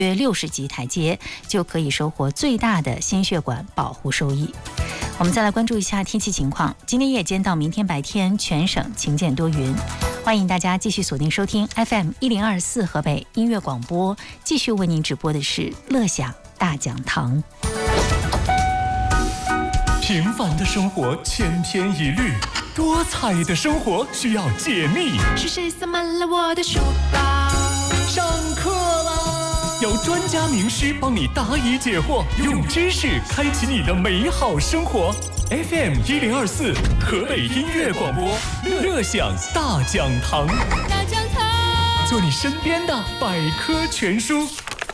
约60级台阶，就可以收获最大的心血管保护收益。我们再来关注一下天气情况，今天夜间到明天白天全省晴间多云。欢迎大家继续锁定收听 FM1024 河北音乐广播，继续为您直播的是乐享大讲堂。 平凡的生活千篇一律，多彩的生活需要解密。 是谁塞满了我的书包？ 上课啦！有专家名师帮你答疑解惑，用知识开启你的美好生活。FM1024 河北音乐广播，乐享大讲堂， 大讲堂， 做你身边的百科全书。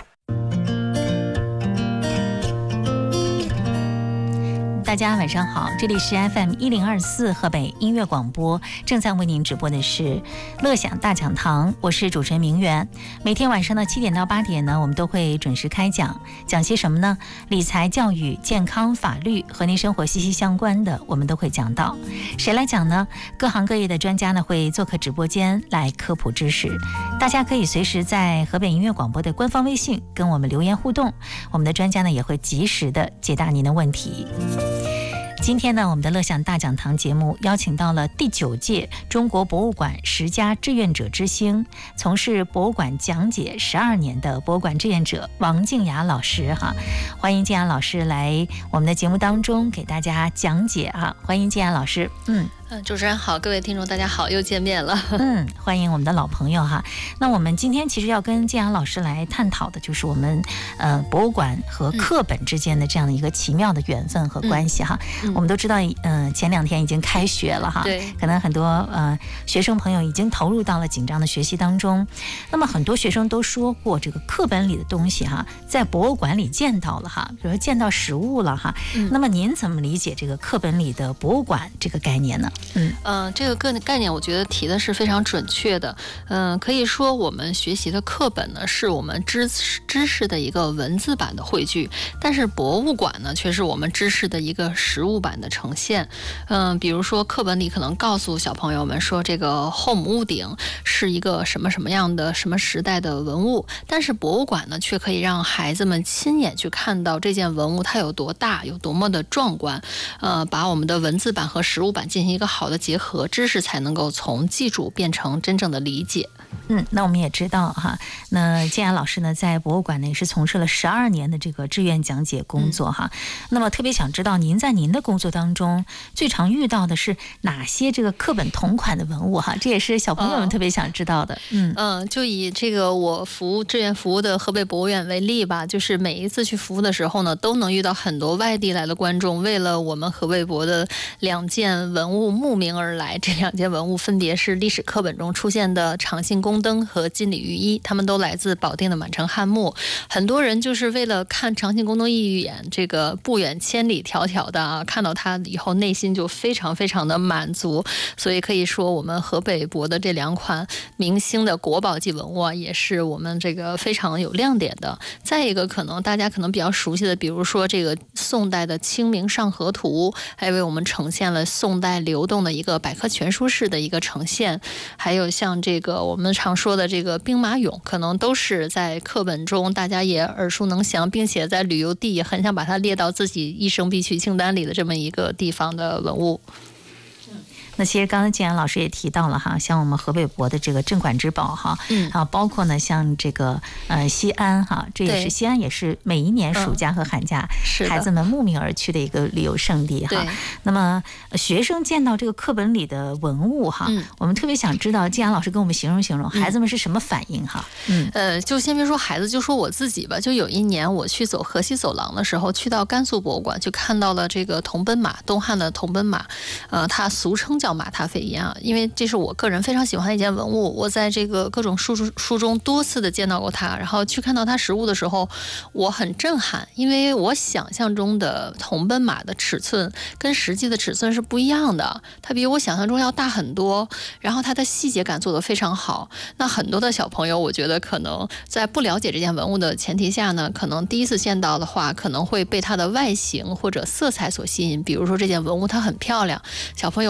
大家晚上好，这里是 FM1024 河北音乐广播，正在为您直播的是乐享大讲堂，我是主持人明媛。每天晚上的7点到8点呢，我们都会准时开讲，讲些什么呢？理财、教育、健康、法律，和您生活息息相关的，我们都会讲到。谁来讲呢？各行各业的专家呢会做客直播间来科普知识，大家可以随时在河北音乐广播的官方微信跟我们留言互动，我们的专家呢也会及时的解答您的问题。今天呢，我们的乐享大讲堂节目邀请到了第9届中国博物馆10佳志愿者之星，从事博物馆讲解12年的博物馆志愿者王静雅老师哈，欢迎静雅老师来我们的节目当中给大家讲解哈，欢迎静雅老师。 主持人好，各位听众大家好，又见面了。 欢迎我们的老朋友哈。那我们今天其实要跟静雅老师来探讨的就是我们博物馆和课本之间的这样的一个奇妙的缘分和关系哈。我们都知道前2天已经开学了哈， 对， 可能很多学生朋友已经投入到了紧张的学习当中。那么很多学生都说过，这个课本里的东西哈，在博物馆里见到了哈，比如说见到实物了哈。那么您怎么理解这个课本里的博物馆这个概念呢？ 这个概念我觉得提的是非常准确的。可以说我们学习的课本呢，是我们知识的一个文字版的汇聚，但是博物馆呢，却是我们知识的一个实物版的呈现。比如说课本里可能告诉小朋友们说，这个后母屋顶是一个什么什么样的什么时代的文物，但是博物馆呢，却可以让孩子们亲眼去看到这件文物它有多大，有多么的壮观。把我们的文字版和实物版进行一个好的结合，知识才能够从记住变成真正的理解。 那我们也知道哈，那静雅老师呢，在博物馆呢也是从事了12年的这个志愿讲解工作哈。那么特别想知道，您在您的工作当中最常遇到的是哪些这个课本同款的文物哈？这也是小朋友们特别想知道的。 就以这个我志愿服务的河北博物院为例吧，就是每一次去服务的时候呢，都能遇到很多外地来的观众，为了我们河北博的2件文物慕名而来。这2件文物分别是历史课本中出现的长信宫灯和金缕玉衣，他们都来自保定的满城汉墓。很多人就是为了看长信宫灯一眼，这个不远千里迢迢的啊，看到它以后内心就非常非常的满足。所以可以说我们河北博的这2款明星的国宝级文物啊，也是我们这个非常有亮点的。再一个大家可能比较熟悉的，比如说这个宋代的《清明上河图》，还为我们呈现了宋代流动的一个百科全书式的一个呈现。还有像这个我们常说的这个兵马俑，可能都是在课本中大家也耳熟能详，并且在旅游地也很想把它列到自己一生必去清单里的这么一个地方的文物。 那其实刚才静雅老师也提到了哈，像我们河北博的这个镇馆之宝哈，包括呢像这个西安哈，这也是西安也是每一年暑假和寒假孩子们慕名而去的一个旅游胜地哈。那么学生见到这个课本里的文物哈，我们特别想知道静雅老师跟我们形容形容孩子们是什么反应哈。 就先别说孩子，就说我自己吧。就有一年我去走河西走廊的时候，去到甘肃博物馆，就看到了这个铜奔马，东汉的铜奔马，它俗称叫马踏飞燕啊，因为这是我个人非常喜欢的一件文物，我在这个各种书中多次的见到过它，然后去看到它实物的时候，我很震撼，因为我想象中的铜奔马的尺寸跟实际的尺寸是不一样的，它比我想象中要大很多，然后它的细节感做得非常好。那很多的小朋友，我觉得可能在不了解这件文物的前提下呢，可能第一次见到的话，可能会被它的外形或者色彩所吸引，比如说这件文物它很漂亮，小朋友们就会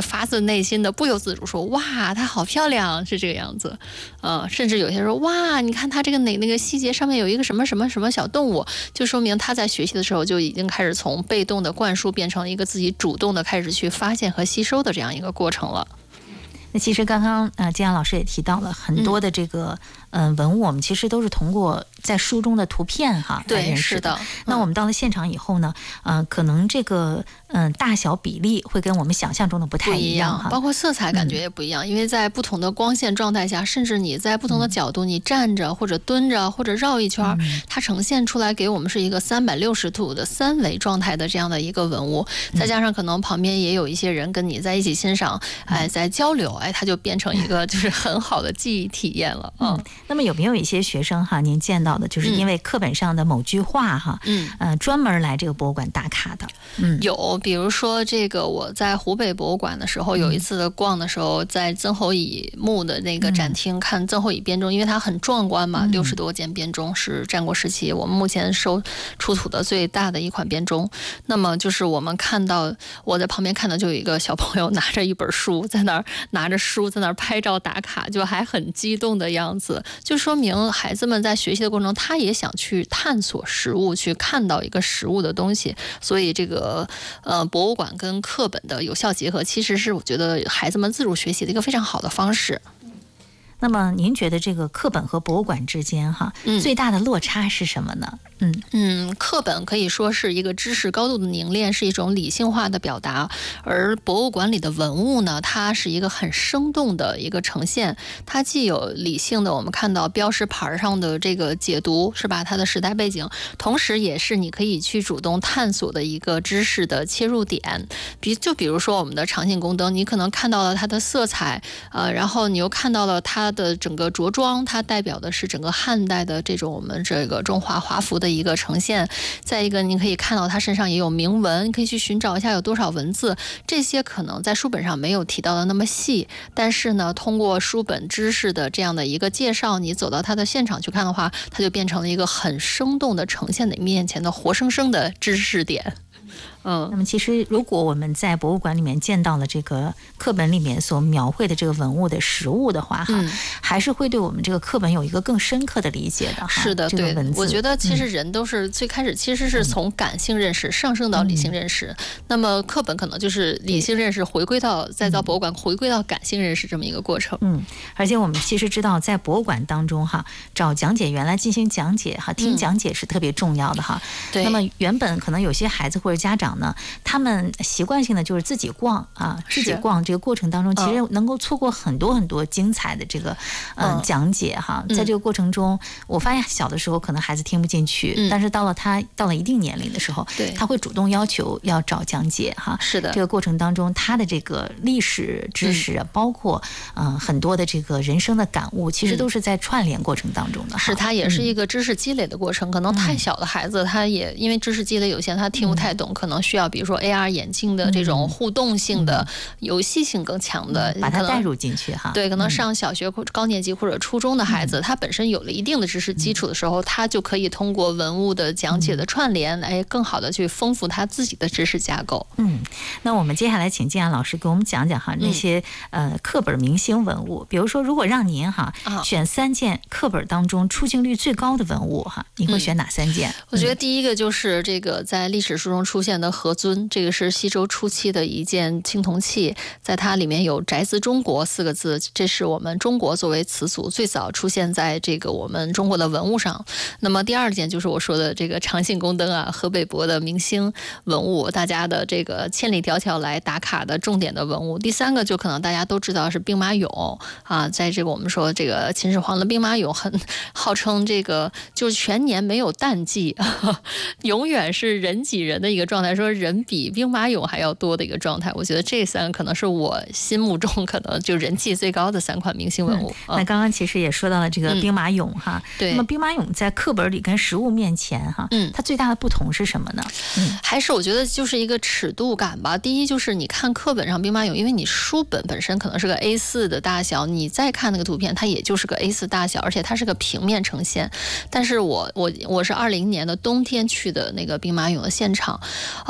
会发自内心的不由自主说哇，她好漂亮，是这个样子。甚至有些说哇，你看她这个那个细节上面有一个什么什么什么小动物，就说明她在学习的时候就已经开始从被动的灌输变成了一个自己主动的开始去发现和吸收的这样一个过程了。 那其实刚刚金阳老师也提到了很多的这个文物，我们其实都是通过在书中的图片哈来认识的。那我们到了现场以后呢，可能这个大小比例会跟我们想象中的不太一样哈， 包括色彩感觉也不一样，因为在不同的光线状态下，甚至你在不同的角度，你站着或者蹲着或者绕一圈，它呈现出来给我们是一个360度的3维状态的这样的一个文物，再加上可能旁边也有一些人跟你在一起欣赏，在交流，它就变成一个就是很好的记忆体验了。 那么有没有一些学生哈，您见到的就是因为课本上的某句话哈，专门来这个博物馆打卡的？ 有，比如说这个我在湖北博物馆的时候，有一次的逛的时候，在曾侯乙墓的那个展厅看曾侯乙编钟，因为它很壮观嘛，60多件编钟是战国时期我们目前出土的最大的一款编钟。那么就是我们看到，我在旁边看到就有一个小朋友拿着一本书，在那儿拿着书在那儿拍照打卡，就还很激动的样子，就说明孩子们在学习的过程中，他也想去探索实物，去看到一个实物的东西。所以这个博物馆跟课本的有效结合，其实是我觉得孩子们自主学习的一个非常好的方式。 那么您觉得这个课本和博物馆之间哈，最大的落差是什么呢？ 课本可以说是一个知识高度的凝练，是一种理性化的表达，而博物馆里的文物呢，它是一个很生动的一个呈现，它既有理性的我们看到标识牌上的这个解读，是吧，它的时代背景，同时也是你可以去主动探索的一个知识的切入点。比如说我们的长信宫灯，你可能看到了它的色彩，然后你又看到了它的整个着装，它代表的是整个汉代的这种我们这个中华华服的一个呈现。再一个，你可以看到它身上也有铭文，你可以去寻找一下有多少文字，这些可能在书本上没有提到的那么细，但是呢，通过书本知识的这样的一个介绍，你走到它的现场去看的话，它就变成了一个很生动的呈现在你面前的活生生的知识点。 那么其实如果我们在博物馆里面见到了这个课本里面所描绘的这个文物的实物的话哈，还是会对我们这个课本有一个更深刻的理解的哈。 是的，对，我觉得其实人都是最开始其实是从感性认识上升到理性认识，那么课本可能就是理性认识回归到再到博物馆回归到感性认识这么一个过程。 而且我们其实知道在博物馆当中哈，找讲解员来进行讲解哈，听讲解是特别重要的哈。 对。 那么原本可能有些孩子或者家长呢，他们习惯性的就是自己逛啊，自己逛这个过程当中，其实能够错过很多很多精彩的这个讲解哈。在这个过程中，我发现小的时候可能孩子听不进去，但是到了一定年龄的时候，他会主动要求要找讲解哈。 是的， 这个过程当中，他的这个历史知识，包括很多的这个人生的感悟，其实都是在串联过程当中的。 是，它也是一个知识积累的过程。可能太小的孩子，他也因为知识积累有限，他听不太懂，可能需要比如说 AR 眼镜的这种互动性的、游戏性更强的， 把它带入进去哈。 对，可能上小学高年级或者初中的孩子，他本身有了一定的知识基础的时候，他就可以通过文物的讲解的串联，更好的去丰富他自己的知识架构。 那我们接下来请金安老师给我们讲讲哈那些课本明星文物，比如说如果让您哈选3件课本当中出镜率最高的文物哈，你会选哪3件？ 我觉得第一个就是这个在历史书中出现的何尊，这个是西周初期的一件青铜器，在它里面有宅兹中国4个字，这是我们中国作为词组最早出现在这个我们中国的文物上。那么第2件就是我说的这个长信宫灯啊，河北博的明星文物，大家的这个千里迢迢来打卡的重点的文物。第3个就可能大家都知道是兵马俑啊，在这个我们说这个秦始皇的兵马俑很号称这个就是全年没有淡季，永远是人挤人的一个状态，说人比兵马俑还要多的一个状态。我觉得这3个可能是我心目中可能就人气最高的3款明星文物。 那刚刚其实也说到了这个兵马俑哈， 对。 那么兵马俑在课本里跟实物面前哈，它最大的不同是什么呢？ 还是我觉得就是一个尺度感吧。第一就是你看课本上兵马俑，因为你书本本身可能是个 A4 的大小，你再看那个图片，它也就是个 A4 大小，而且它是个平面呈现。但是我是2020年的冬天去的那个兵马俑的现场，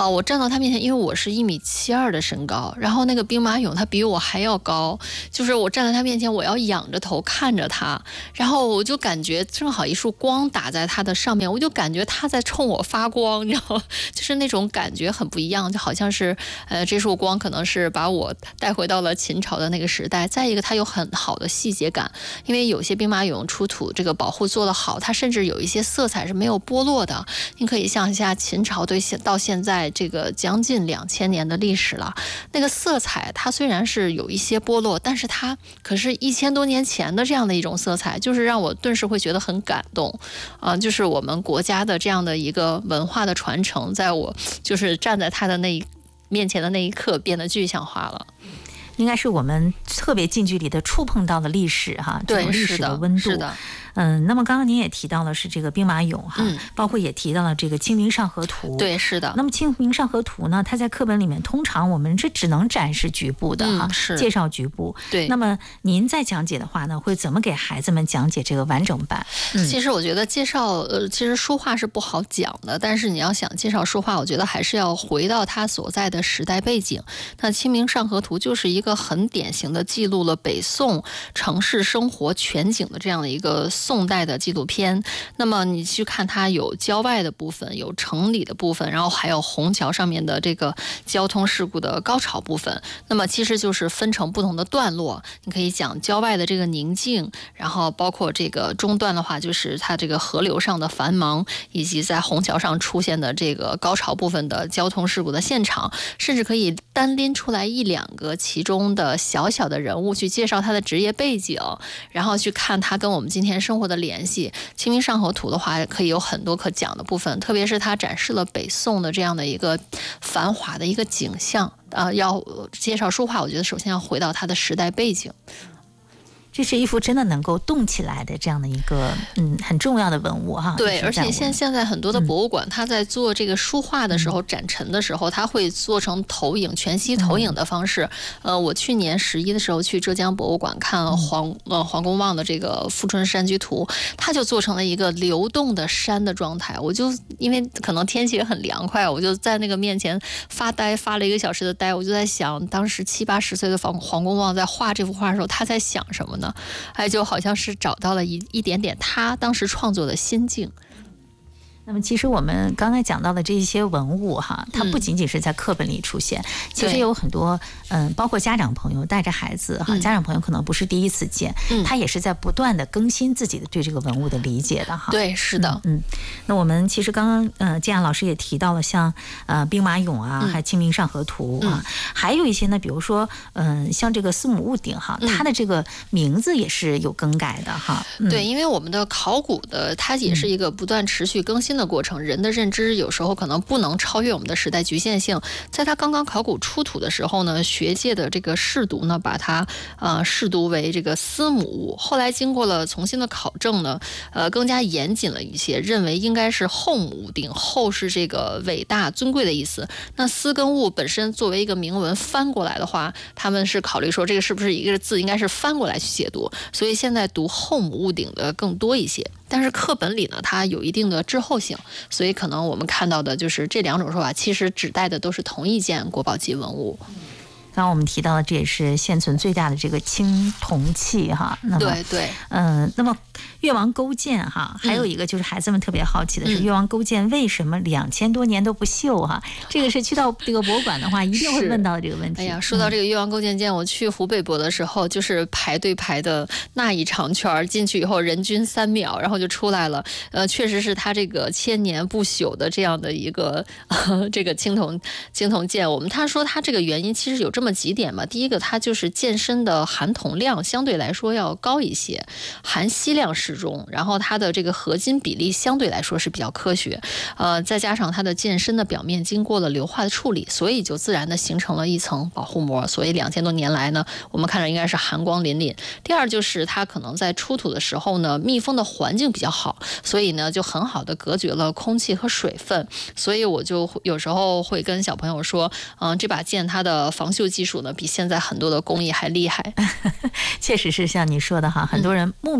我站到他面前，因为我是1.72米的身高，然后那个兵马俑他比我还要高，就是我站在他面前，我要仰着头看着他，然后我就感觉正好一束光打在他的上面，我就感觉他在冲我发光，你知道吗？就是那种感觉很不一样，就好像是这束光可能是把我带回到了秦朝的那个时代。再一个，它有很好的细节感，因为有些兵马俑出土这个保护做得好，它甚至有一些色彩是没有剥落的。你可以想一下，秦朝到现在这个将近2000年的历史了，那个色彩它虽然是有一些剥落，但是它可是1000多年前的这样的一种色彩，就是让我顿时会觉得很感动就是我们国家的这样的一个文化的传承，在我就是站在他的面前的那一刻变得具象化了。 应该是我们特别近距离的触碰到的历史哈，这种历史的温度。 是的。 那么刚刚您也提到了是这个兵马俑哈，包括也提到了这个《清明上河图》。 对，是的。 那么《清明上河图》呢，它在课本里面通常我们这只能展示局部的哈，介绍局部。 对。 那么您在讲解的话呢，会怎么给孩子们讲解这个完整版？ 其实我觉得介绍其实书画是不好讲的，但是你要想介绍书画，我觉得还是要回到它所在的时代背景。那《清明上河图》就是一个很典型的记录了北宋城市生活全景的这样的一个宋代的纪录片。那么你去看它有郊外的部分，有城里的部分，然后还有虹桥上面的这个交通事故的高潮部分。那么其实就是分成不同的段落，你可以讲郊外的这个宁静，然后包括这个中段的话就是它这个河流上的繁忙，以及在虹桥上出现的这个高潮部分的交通事故的现场，甚至可以单拎出来1-2个其中的小小的人物去介绍他的职业背景，然后去看他跟我们今天生活的联系。清明上河图的话可以有很多可讲的部分，特别是它展示了北宋的这样的一个繁华的一个景象。要介绍书画，我觉得首先要回到它的时代背景。 这是一幅真的能够动起来的这样的一个很重要的文物哈。 对，而且现在很多的博物馆，它在做这个书画的时候，展陈的时候，它会做成投影、全息投影的方式。我去年11的时候去浙江博物馆看黄公望的这个《富春山居图》，它就做成了一个流动的山的状态。我就因为可能天气也很凉快，我就在那个面前发呆，发了1个小时的呆。我就在想，当时70、80岁的黄公望在画这幅画的时候，他在想什么呢？就好像是找到了一点点他当时创作的心境。 那么其实我们刚才讲到的这些文物哈，它不仅仅是在课本里出现，其实有很多包括家长朋友带着孩子哈，家长朋友可能不是第一次见，他也是在不断的更新自己的对这个文物的理解的哈。 对，是的。 那我们其实刚刚建安老师也提到了像兵马俑啊，还有清明上河图啊，还有一些呢，比如说像这个司母戊鼎哈，它的这个名字也是有更改的哈。 对，因为我们的考古的它也是一个不断持续更新的过程，人的认知有时候可能不能超越我们的时代局限性。在它刚刚考古出土的时候呢，学界的这个试读呢，把它试读为这个司母戊。后来经过了重新的考证呢，更加严谨了一些，认为应该是后母戊鼎，后是这个伟大尊贵的意思。那司跟戊本身作为一个铭文翻过来的话，他们是考虑说这个是不是一个字应该是翻过来去解读，所以现在读后母戊鼎的更多一些。但是课本里呢，它有一定的滞后性，所以可能我们看到的就是这2种说法，其实指代的都是同一件国宝级文物。 刚刚我们提到的，这也是现存最大的这个青铜器哈。那么对， 那么越王勾践哈，还有一个就是孩子们特别好奇的是，越王勾践为什么2000多年都不锈哈？这个是去到这个博物馆的话，一定会问到这个问题。 哎呀，说到这个越王勾践剑，我去湖北博的时候，就是排队排的那一长圈，进去以后人均3秒，然后就出来了。确实是他这个千年不朽的这样的一个这个青铜剑。他说他这个原因其实有这么几点嘛。第一个，它就是剑身的含铜量相对来说要高一些，含锡量适中，然后它的这个合金比例相对来说是比较科学，再加上它的剑身的表面经过了硫化的处理，所以就自然的形成了一层保护膜，所以2000多年来呢，我们看着应该是寒光凛凛。第二就是它可能在出土的时候呢，密封的环境比较好，所以呢就很好的隔绝了空气和水分，所以我就有时候会跟小朋友说，这把剑它的防锈技术呢比现在很多的工艺还厉害。 确实是像你说的哈，很多人慕名而来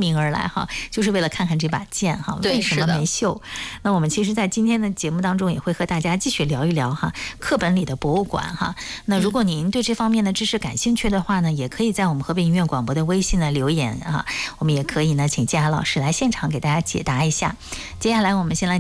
哈，就是为了看看这把剑哈， 对为什么没锈？那我们其实在今天的节目当中也会和大家继续聊一聊哈，课本里的博物馆哈。那如果您对这方面的知识感兴趣的话呢，也可以在我们河北音乐广播的微信呢留言啊，我们也可以呢请建海老师来现场给大家解答一下。接下来我们先来